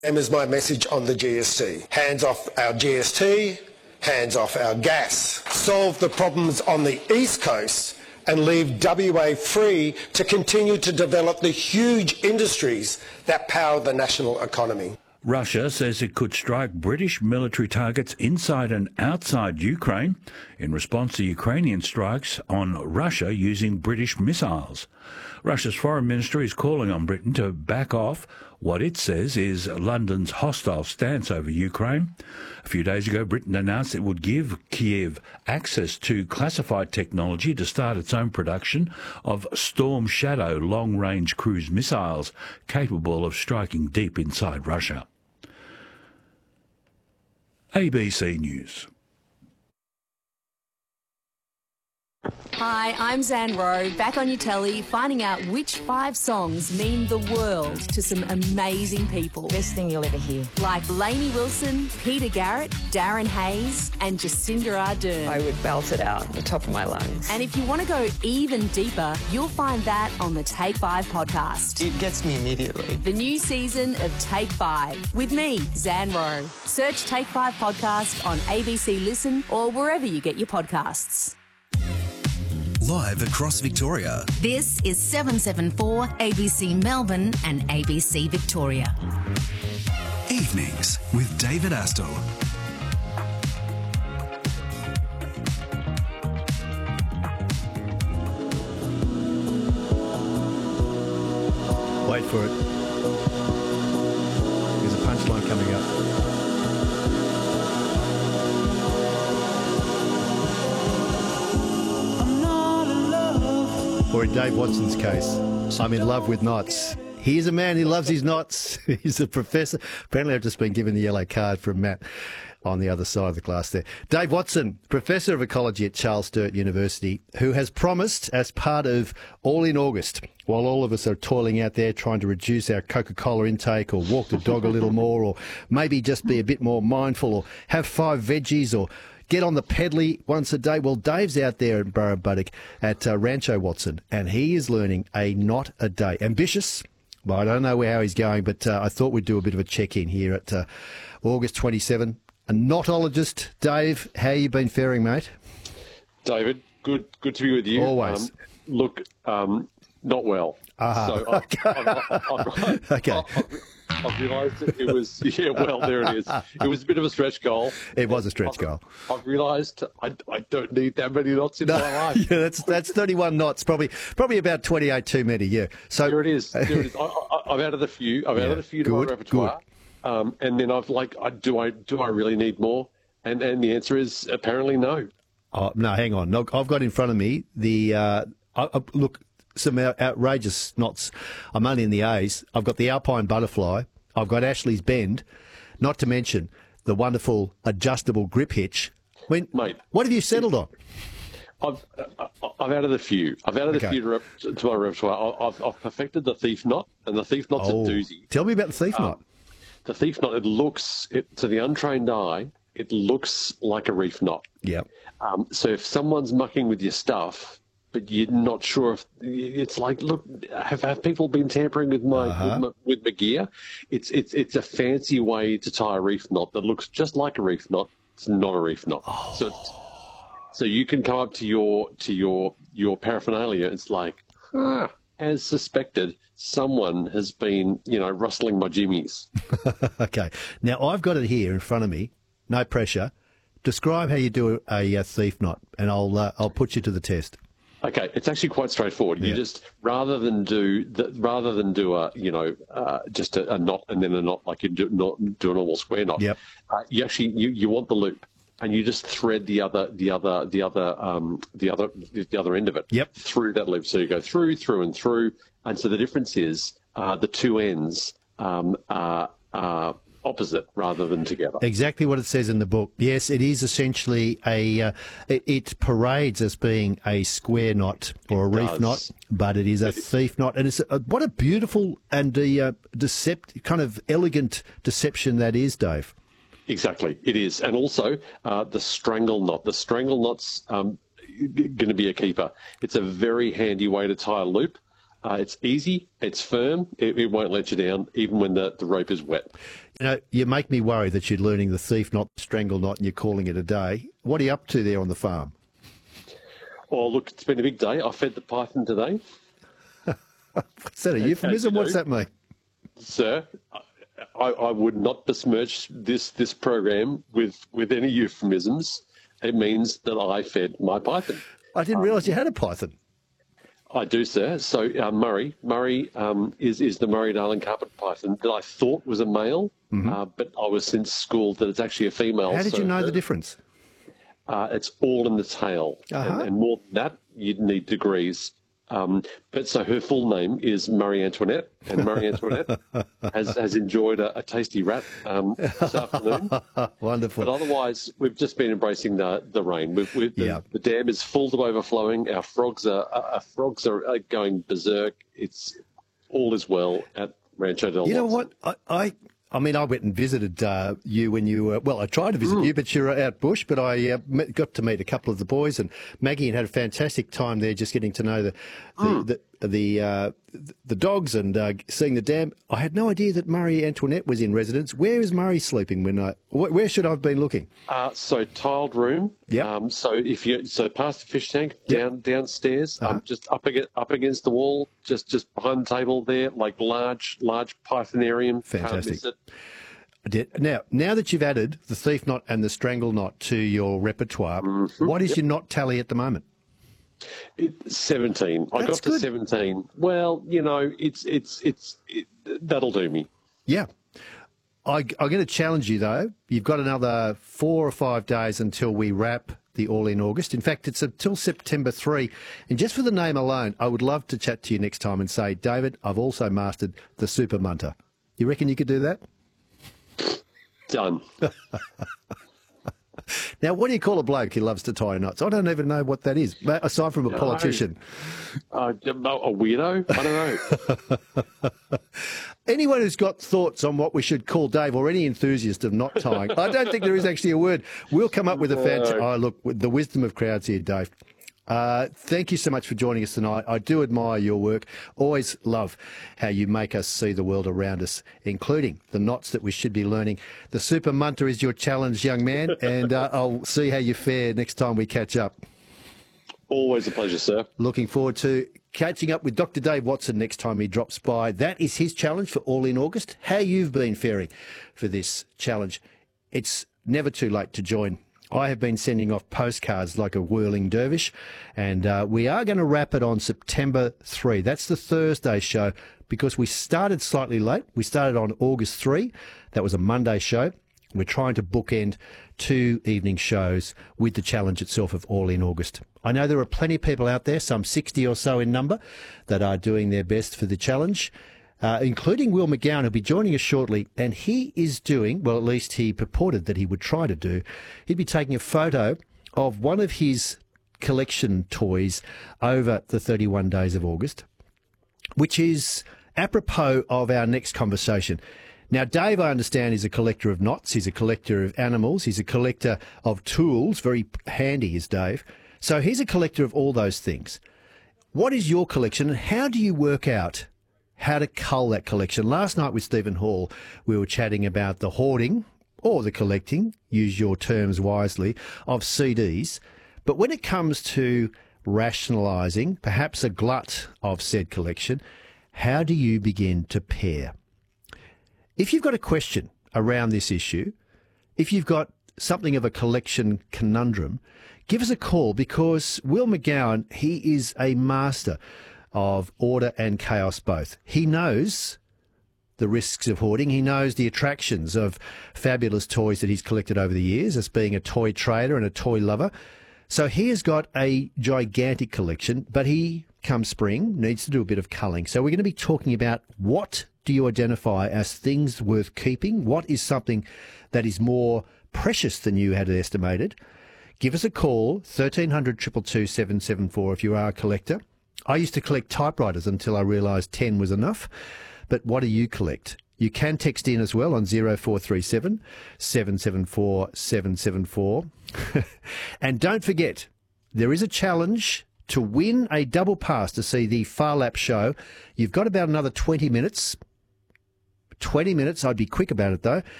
And is my message on the GST. Hands off our GST, hands off our gas. Solve the problems on the East Coast and leave WA free to continue to develop the huge industries that power the national economy. Russia says it could strike British military targets inside and outside Ukraine in response to Ukrainian strikes on Russia using British missiles. Russia's foreign ministry is calling on Britain to back off what it says is London's hostile stance over Ukraine. A few days ago, Britain announced it would give Kiev access to classified technology to start its own production of Storm Shadow long-range cruise missiles capable of striking deep inside Russia. ABC News. Hi, I'm Zan Rowe, back on your telly, finding out which 5 songs mean the world to some amazing people. Best thing you'll ever hear. Like Lainey Wilson, Peter Garrett, Darren Hayes and Jacinda Ardern. I would belt it out at the top of my lungs. And if you want to go even deeper, you'll find that on the Take 5 podcast. It gets me immediately. The new season of Take 5 with me, Zan Rowe. Search Take 5 podcast on ABC Listen or wherever you get your podcasts. Live across Victoria. This is 774 ABC Melbourne and ABC Victoria. Evenings with David Astle. Wait for it. There's a punchline coming up. Or in Dave Watson's case, I'm in love with knots. He's a man who loves his knots. He's a professor. Apparently I've just been given the yellow card from Matt on the other side of the class there. Dave Watson, Professor of Ecology at Charles Sturt University, who has promised as part of All in August, while all of us are toiling out there trying to reduce our Coca-Cola intake or walk the dog a little more or maybe just be a bit more mindful or have 5 veggies or get on the pedally once a day. Well, Dave's out there at Burrabuddock at Rancho Watson, and he is learning a knot a day. Ambitious. Well, I don't know how he's going, but I thought we'd do a bit of a check-in here at August 27. A knotologist. Dave, how you been faring, mate? David, good to be with you. Always. Not well. So Okay. I've realised that it was, there it is. It was a bit of a stretch goal. It was a stretch goal. I've realised I don't need that many knots in my life. Yeah, that's 31 knots, probably about 28 too many, yeah. So There it is. I've added a few. I've added a few to my repertoire. And then I've do I really need more? And the answer is apparently no. Oh, no, hang on. No, I've got in front of me the look, some outrageous knots. I'm only in the A's. I've got the Alpine Butterfly. I've got Ashley's Bend, not to mention the wonderful adjustable grip hitch. Mate, what have you settled on? I've added a few. I've added a few to my repertoire. I've perfected the thief knot, and the thief knot's a doozy. Tell me about the thief knot. The thief knot, to the untrained eye, it looks like a reef knot. Yeah. So if someone's mucking with your stuff, but you're not sure if it's like, look, have people been tampering with my with my gear? It's a fancy way to tie a reef knot that looks just like a reef knot. It's not a reef knot. So you can come up to your paraphernalia. It's like, as suspected, someone has been rustling my jimmies. Okay. Now I've got it here in front of me. No pressure. Describe how you do a thief knot, and I'll put you to the test. Okay, it's actually quite straightforward. You just rather than do a just a knot and then a knot like you do a normal square knot. Yep. You actually you want the loop, and you just thread the other end of it. Yep. Through that loop. So you go through and through, and so the difference is the two ends are opposite rather than together. Exactly what it says in the book. Yes, it is essentially it parades as being a square knot or a reef knot, but it is a thief knot. And it's what a beautiful and kind of elegant deception that is, Dave. Exactly, it is. And also the strangle knot. The strangle knot's going to be a keeper. It's a very handy way to tie a loop. It's easy, it's firm, it won't let you down, even when the rope is wet. You make me worry that you're learning the thief knot, strangle knot, and you're calling it a day. What are you up to there on the farm? Oh, look, it's been a big day. I fed the python today. Is that a euphemism? What's that mean? Sir, I would not besmirch this program with any euphemisms. It means that I fed my python. I didn't realise you had a python. I do, sir. So Murray is the Murray-Darling carpet python that I thought was a male, but I was since schooled that it's actually a female. How did you know the difference? It's all in the tail, and more than that, you'd need degrees. But so her full name is Marie Antoinette, and Marie Antoinette has enjoyed a tasty rat this afternoon. Wonderful. But otherwise, we've just been embracing the rain. The dam is full to overflowing. Our frogs are going berserk. It's all is well at Rancho del Watson. You know what? I mean, I went and visited you when you were, well, I tried to visit you, but you're out bush, but I got to meet a couple of the boys, and Maggie had a fantastic time there just getting to know the dogs and seeing the dam. I had no idea that Marie Antoinette was in residence. Where is Murray sleeping where should I have been looking? So tiled room. Yeah. So past the fish tank, downstairs, just up against the wall, just behind the table there, like large pythonarium. Fantastic. Now that you've added the thief knot and the strangle knot to your repertoire, what is your knot tally at the moment? 17. I got to 17. Well, that'll do me. Yeah. I'm going to challenge you, though. You've got another 4 or 5 days until we wrap the All in August. In fact, it's until September 3. And just for the name alone, I would love to chat to you next time and say, David, I've also mastered the Super Munter. You reckon you could do that? Done. Now, what do you call a bloke who loves to tie knots? I don't even know what that is, aside from a politician. A weirdo? I don't know. Anyone who's got thoughts on what we should call Dave, or any enthusiast of knot tying, I don't think there is actually a word. We'll come up with a fantastic... Oh, look, the wisdom of crowds here, Dave. Thank you so much for joining us tonight. I do admire your work. Always love how you make us see the world around us, including the knots that we should be learning. The Super Munter is your challenge, young man, and I'll see how you fare next time we catch up. Always a pleasure, sir. Looking forward to catching up with Dr. Dave Watson next time he drops by. That is his challenge for All in August. How you've been faring for this challenge. It's never too late to join. I have been sending off postcards like a whirling dervish, and we are going to wrap it on September 3. That's the Thursday show, because we started slightly late. We started on August 3. That was a Monday show. We're trying to bookend 2 evening shows with the challenge itself of All in August. I know there are plenty of people out there, some 60 or so in number, that are doing their best for the challenge. Including Will McGowan, who'll be joining us shortly, and he is doing, well, at least he purported that he would try to do, he'd be taking a photo of one of his collection toys over the 31 days of August, which is apropos of our next conversation. Now, Dave, I understand, is a collector of knots, he's a collector of animals, he's a collector of tools, very handy is Dave. So he's a collector of all those things. What is your collection, and how do you work out how to cull that collection? Last night with Stephen Hall, we were chatting about the hoarding, or the collecting, use your terms wisely, of CDs. But when it comes to rationalising, perhaps a glut of said collection, how do you begin to pair? If you've got a question around this issue, if you've got something of a collection conundrum, give us a call, because Will McGowan, he is a master of order and chaos both. He knows the risks of hoarding. He knows the attractions of fabulous toys that he's collected over the years, as being a toy trader and a toy lover. So he has got a gigantic collection, but he, come spring, needs to do a bit of culling. So we're going to be talking about, what do you identify as things worth keeping? What is something that is more precious than you had estimated? Give us a call, 1300 222 774 if you are a collector. I used to collect typewriters until I realised 10 was enough. But what do you collect? You can text in as well on 0437 774 774. And don't forget, there is a challenge to win a double pass to see the Far Lap show. You've got about another 20 minutes 20 minutes. I'd be quick about it, though.